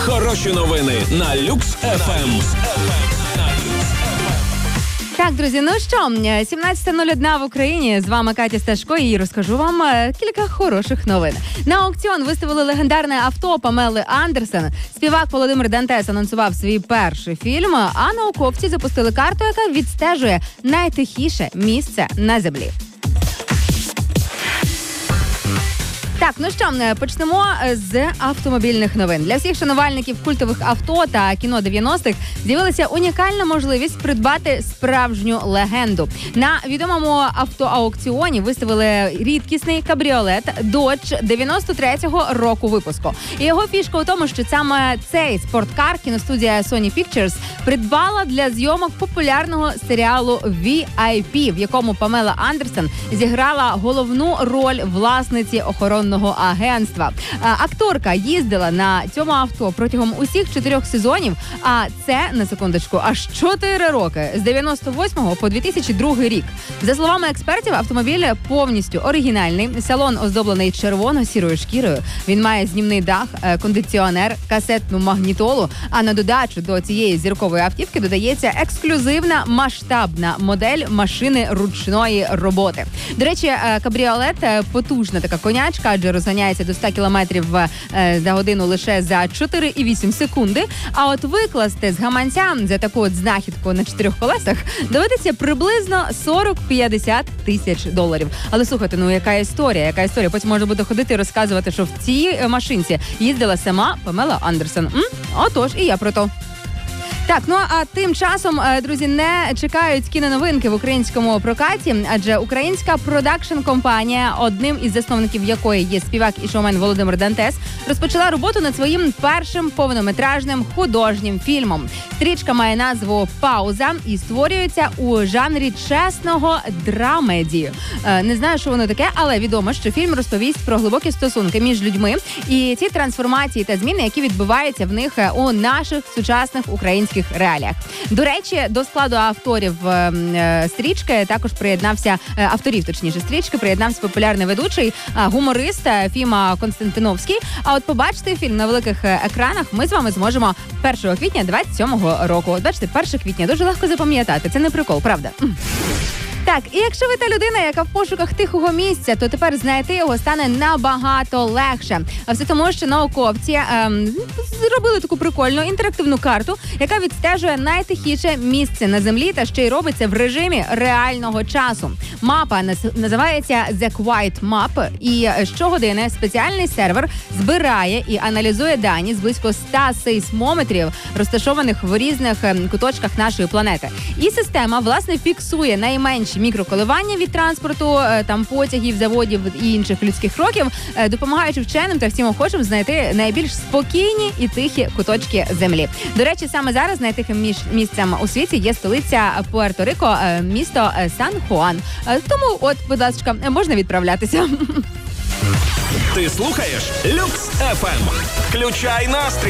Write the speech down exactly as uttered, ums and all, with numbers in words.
Хороші новини на Люкс еф ем. Так, друзі, ну що, сімнадцята нуль одна в Україні. З вами Катя Сташко і розкажу вам е, кілька хороших новин. На аукціон виставили легендарне авто Памели Андерсон. Співак Володимир Дантес анонсував свій перший фільм, а науковці запустили карту, яка відстежує найтихіше місце на землі. Так, ну що, почнемо з автомобільних новин. Для всіх шанувальників культових авто та кіно дев'яностих з'явилася унікальна можливість придбати справжню легенду. На відомому автоаукціоні виставили рідкісний кабріолет Dodge дев'яносто третього року випуску. І його фішка у тому, що саме цей спорткар кіностудія Sony Pictures придбала для зйомок популярного серіалу ві ай пі, в якому Памела Андерсон зіграла головну роль власниці охоронного агентства. Акторка їздила на цьому авто протягом усіх чотирьох сезонів, а це, на секундочку, аж чотири роки, з дев'яносто восьмого по дві тисячі другий рік. За словами експертів, автомобіль повністю оригінальний, салон оздоблений червоно-сірою шкірою, він має знімний дах, кондиціонер, касетну магнітолу, а на додачу до цієї зіркової автівки додається ексклюзивна масштабна модель машини ручної роботи. До речі, кабріолет – потужна така конячка, адже розганяється до ста кілометрів за годину лише за чотири цілих вісім секунди. А от викласти з гаманця за таку от знахідку на чотирьох колесах доведеться приблизно сорок-п'ятдесят тисяч доларів. Але слухайте, ну яка історія, яка історія. Потім можна буде ходити і розказувати, що в цій машинці їздила сама Памела Андерсон. М? Отож, і я про то. Так, ну а тим часом, друзі, не чекають кіноновинки в українському прокаті, адже українська продакшн-компанія, одним із засновників якої є співак і шоумен Володимир Дантес, розпочала роботу над своїм першим повнометражним художнім фільмом. Стрічка має назву «Пауза» і створюється у жанрі чесного драмеді. Не знаю, що воно таке, але відомо, що фільм розповість про глибокі стосунки між людьми і ті трансформації та зміни, які відбуваються в них у наших сучасних українських реаліях. До речі, до складу авторів е, стрічки також приєднався, е, авторів, точніше, стрічки, приєднався популярний ведучий, е, гуморист Фіма Константиновський. А от побачити фільм на великих екранах ми з вами зможемо першого квітня двадцять сьомого року. От бачите, першого квітня дуже легко запам'ятати. Це не прикол, правда? Так, і якщо ви та людина, яка в пошуках тихого місця, то тепер знайти його стане набагато легше. А все тому, що науковці ем, зробили таку прикольну інтерактивну карту, яка відстежує найтихіше місце на землі та ще й робиться в режимі реального часу. Мапа називається The Quiet Map, і щогодини спеціальний сервер збирає і аналізує дані з близько ста сейсмометрів, розташованих в різних куточках нашої планети. І система, власне, фіксує найменші мікроколивання від транспорту, там потягів, заводів і інших людських кроків, допомагаючи вченим та всім охочим знайти найбільш спокійні і тихі куточки землі. До речі, саме зараз найтихим місцем у світі є столиця Пуерто-Рико, місто Сан-Хуан. Тому, от, будь ласка, можна відправлятися. Ти слухаєш Люкс еф ем. Включай настрій.